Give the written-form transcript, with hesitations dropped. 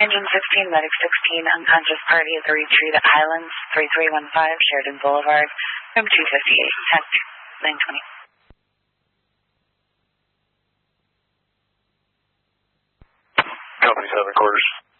Engine 16, Medic 16, unconscious party at the Retreat Islands, 3315 Sheridan Boulevard, room 258, 10, 920. Copy 7 quarters.